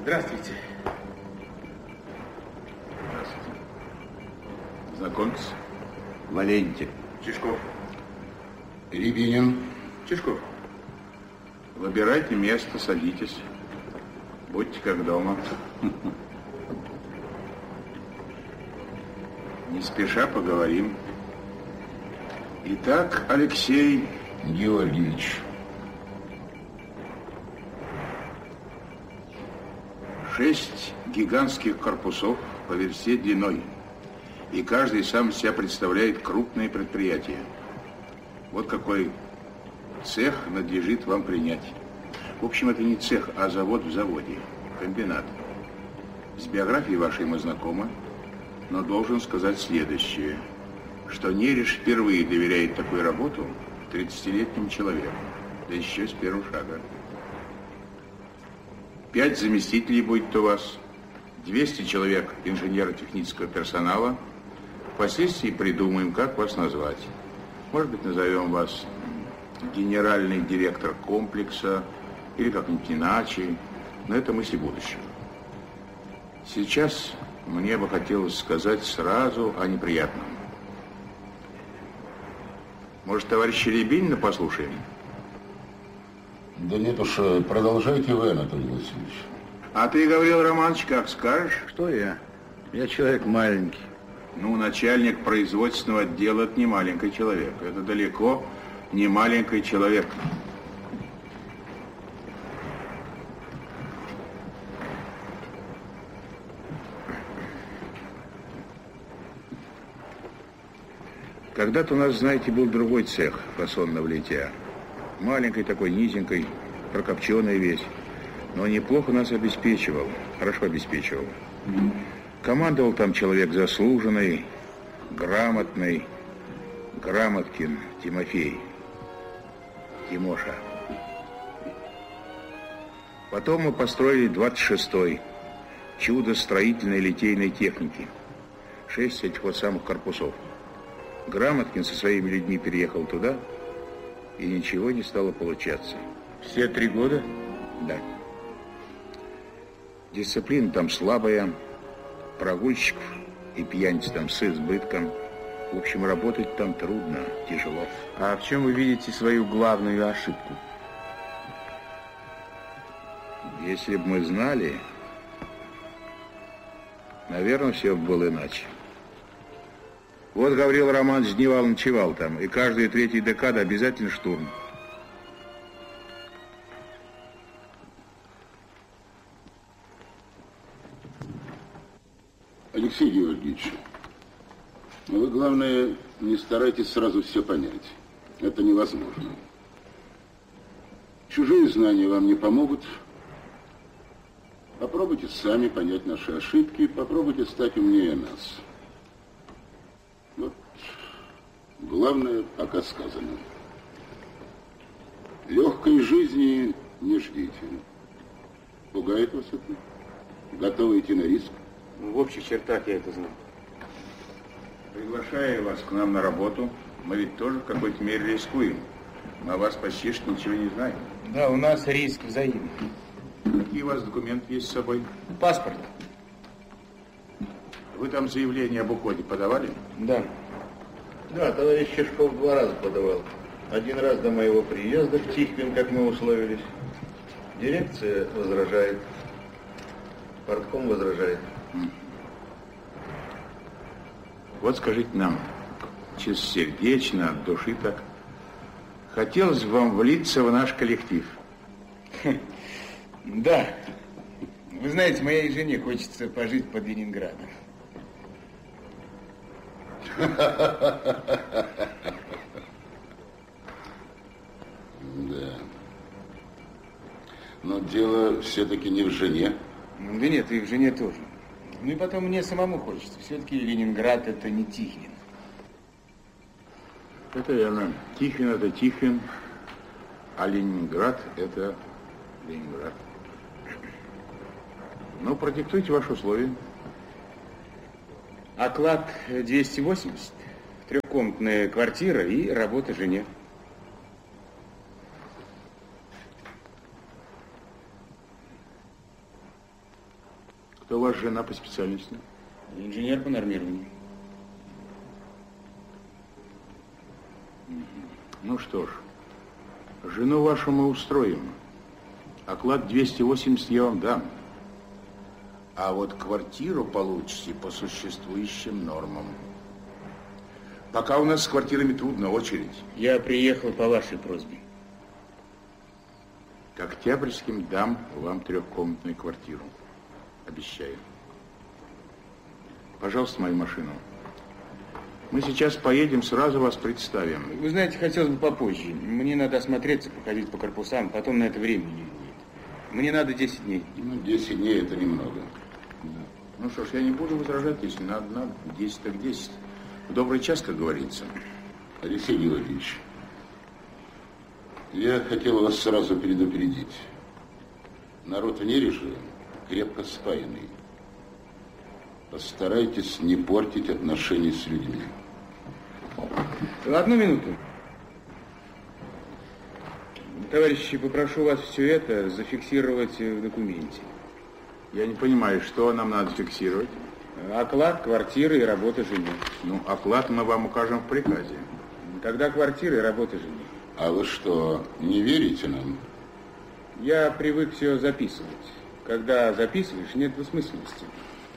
Здравствуйте. Здравствуйте. Знакомьтесь. Валентин. Чешков. Рябинин. Чешков. Выбирайте место, садитесь. Будьте как дома. Не спеша поговорим. Итак, Алексей Георгиевич. 6 гигантских корпусов по версте длиной. И каждый сам из себя представляет крупное предприятие. Вот какой цех надлежит вам принять. В общем, это не цех, а завод в заводе. Комбинат. С биографией вашей мы знакомы, но должен сказать следующее, что Нериш впервые доверяет такую работу 30-летнему человеку, да еще с первого шага. 5 заместителей будет у вас, 200 человек инженерно-технического персонала. Впоследствии придумаем, как вас назвать. Может быть, назовем вас генеральный директор комплекса или как-нибудь иначе, но это мысли будущего. Сейчас мне бы хотелось сказать сразу о неприятном. Может, товарища Рябинина послушаем? Да нет уж, продолжайте вы, Анатолий Васильевич. А ты, Гаврил Романович, как скажешь? Что я? Я человек маленький. Ну, начальник производственного отдела – это не маленький человек. Это далеко не маленький человек. Когда-то у нас, знаете, был другой цех фасонного литья. Маленький такой, низенький, прокопченый весь. Но неплохо нас обеспечивал, хорошо обеспечивал. Командовал там человек заслуженный, грамотный, Грамоткин Тимофей. Тимоша. Потом мы построили 26-й. Чудо строительной литейной техники. 6 этих вот самых корпусов. Грамоткин со своими людьми переехал туда, и ничего не стало получаться. Все 3 года? Да. Дисциплина там слабая, прогульщиков и пьяниц там с избытком. В общем, работать там трудно, тяжело. А в чем вы видите свою главную ошибку? Если бы мы знали, наверное, все было иначе. Вот Гаврил Романович дневал-ночевал там, и каждую 3-ю декаду обязательно штурм. Алексей Георгиевич, вы, главное, не старайтесь сразу все понять. Это невозможно. Чужие знания вам не помогут. Попробуйте сами понять наши ошибки, попробуйте стать умнее нас. Вот главное пока сказано. Легкой жизни не ждите. Пугает вас это? Готовы идти на риск? В общих чертах я это знаю. Приглашая вас к нам на работу, мы ведь тоже в какой-то мере рискуем. Мы о вас почти что ничего не знаем. Да, у нас риск взаимный. Какие у вас документы есть с собой? Паспорт. Вы там заявление об уходе подавали? Да. Да, товарищ Чешков 2 раза подавал. 1 раз до моего приезда в Тихвин, как мы условились. Дирекция возражает. Партком возражает. Вот скажите нам, чистосердечно, от души так, хотелось бы вам влиться в наш коллектив? Да. Вы знаете, моей жене хочется пожить под Ленинградом. Да. Но дело все-таки не в жене. Да нет, и в жене тоже. Ну и потом мне самому хочется. Все-таки Ленинград это не Тихвин. Это верно. Тихвин это Тихвин, а Ленинград это Ленинград. Ну, продиктуйте ваши условия. Оклад 280, 3-комнатная квартира и работа жене. Кто у вас жена по специальности? Инженер по нормированию. Ну что ж, жену вашу мы устроим. Оклад 280 я вам дам. А вот квартиру получите по существующим нормам. Пока у нас с квартирами трудно, очередь. Я приехал по вашей просьбе. К Октябрьским дам вам трехкомнатную квартиру. Обещаю. Пожалуйста, мою машину. Мы сейчас поедем, сразу вас представим. Вы знаете, хотелось бы попозже. Мне надо осмотреться, походить по корпусам, потом на это времени не будет. Мне надо 10 дней. Ну, 10 дней это немного. Ну что ж, я не буду возражать, если надо, 10 так 10. В добрый час, как говорится. Алексей Георгиевич, я хотел вас сразу предупредить. Народ в Нереже крепко спаянный. Постарайтесь не портить отношения с людьми. Одну минуту. Товарищи, попрошу вас все это зафиксировать в документе. Я не понимаю, что нам надо фиксировать. Оклад, квартиры и работа жены. Ну, оклад мы вам укажем в приказе. Тогда квартиры и работа жены. А вы что, не верите нам? Я привык все записывать. Когда записываешь, нет двусмысленности.